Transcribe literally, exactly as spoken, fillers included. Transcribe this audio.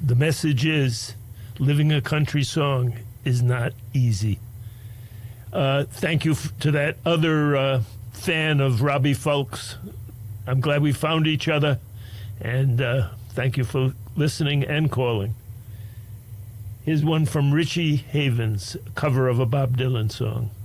The message is living a country song is not easy. Uh, thank you f- to that other uh, fan of Robbie Fulks. I'm glad we found each other, and uh, thank you for listening and calling. Here's one from Richie Havens, a cover of a Bob Dylan song.